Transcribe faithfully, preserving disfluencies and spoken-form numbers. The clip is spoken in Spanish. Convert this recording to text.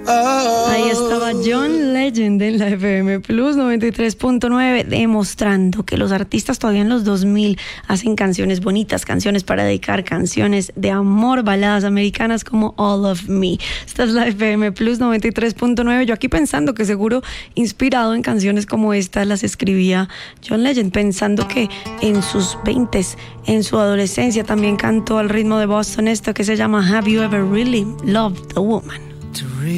Ahí estaba John Legend en la F M Plus noventa y tres punto nueve, demostrando que los artistas todavía en los dos mil hacen canciones bonitas, canciones para dedicar, canciones de amor, baladas americanas como All of Me. Esta es la F M Plus noventa y tres punto nueve. Yo aquí pensando que seguro inspirado en canciones como esta las escribía John Legend, pensando que en sus veintes, en su adolescencia, también cantó al ritmo de Boston esto que se llama Have You Ever Really Loved a Woman?